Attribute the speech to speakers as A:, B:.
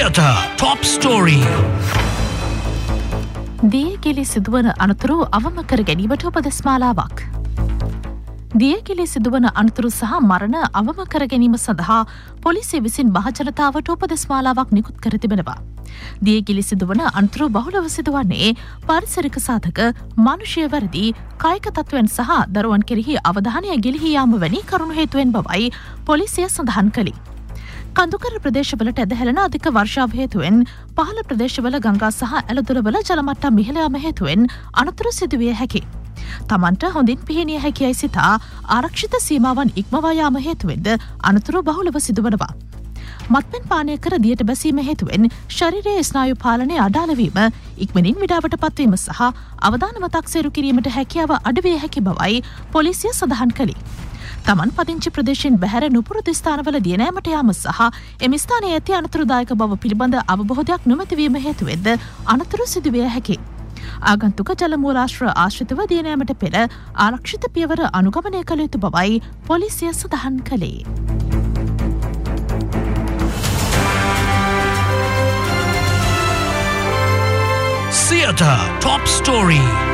A: Theatre Top Story.
B: දියගිලි සිදුවන අනතුරු අවම කර ගැනීමට උපදෙස් මාලාවක්. දියගිලි සිදුවන අනතුරු සහ මරණ අවම කර ගැනීම සඳහා පොලිසිය විසින් මහජනතාවට උපදෙස් මාලාවක් නිකුත් කර තිබෙනවා. දියගිලි සිදුවන අනතුරු බහුලව සිදුවන්නේ පාරිසරික සාධක, මානුෂීය වැරදි, කායික තත්ත්වයන් සහ දරුවන් කෙරෙහි අවධානය ගෙලිහි යාම වැනි කරුණු හේතුවෙන් බවයි පොලිසිය සඳහන් කළේ. කඳුකර ප්‍රදේශවලට ඇදහැලෙන අධික වර්ෂාව හේතුවෙන් පහළ ප්‍රදේශවල ගංගා සහ ඇලදොලවල ජලමට්ටම් ඉහළ යාම හේතුවෙන් අනතුරු සිදුවිය හැකියි. තමන්ට හොඳින් පිහිනිය හැකියයි සිතා ආරක්ෂිත සීමාවන් ඉක්මවා යාම හේතුවෙන්ද අනතුරු බහුලව සිදුවනවා. මත්පැන් පානය කර දියට බැසීම හේතුවෙන් ශරීරයේ ස්නායු පාලනය අඩාලවීම, ඉක්මනින් විඩාවට පත්වීම සහ අවදානම තක්සේරු කිරීමට හැකියාව අඩවිය හැකි බවයි පොලිසිය සඳහන් කළේ. තමන් පදිංචි ප්‍රදේශයෙන් බැහැර නුපුරුදු ස්ථානවල දියනෑමට යාම සහ එම ස්ථානයේ ඇති අනතුරුදායක බව පිළිබඳ අවබෝධයක් නොමැතිවීම හේතුවෙන්ද අනතුරු සිදුවිය හැකියි. ආගන්තුක ජල මූලාශ්‍ර ආශ්‍රිතව දියනෑමට පෙර ආරක්ෂිත පියවර අනුගමනය කළ යුතු බවයි පොලිසිය සඳහන් කළේ.
A: Theatre Top Story.